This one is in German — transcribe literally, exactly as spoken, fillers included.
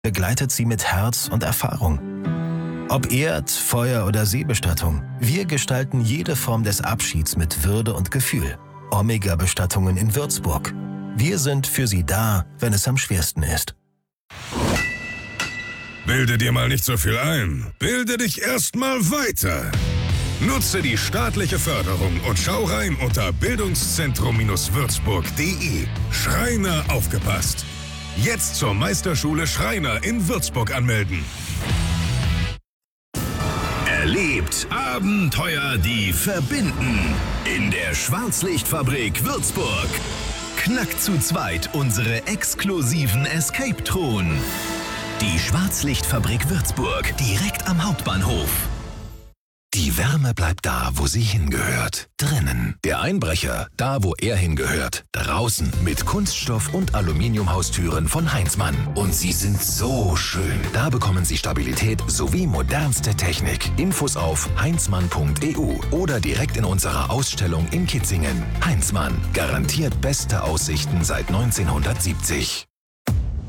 begleitet sie mit Herz und Erfahrung. Ob Erd-, Feuer- oder Seebestattung, wir gestalten jede Form des Abschieds mit Würde und Gefühl. Omega-Bestattungen in Würzburg. Wir sind für Sie da, wenn es am schwersten ist. Bilde dir mal nicht so viel ein. Bilde dich erst mal weiter. Nutze die staatliche Förderung und schau rein unter bildungszentrum Würzburg punkt de. Schreiner aufgepasst. Jetzt zur Meisterschule Schreiner in Würzburg anmelden. Erlebt Abenteuer, die verbinden. In der Schwarzlichtfabrik Würzburg. Knackt zu zweit unsere exklusiven Escape-Truhen. Die Schwarzlichtfabrik Würzburg, direkt am Hauptbahnhof. Die Wärme bleibt da, wo sie hingehört. Drinnen. Der Einbrecher, da wo er hingehört. Draußen mit Kunststoff- und Aluminiumhaustüren von Heinzmann. Und sie sind so schön. Da bekommen Sie Stabilität sowie modernste Technik. Infos auf heinzmann punkt e u oder direkt in unserer Ausstellung in Kitzingen. Heinzmann. Garantiert beste Aussichten seit neunzehnhundertsiebzig.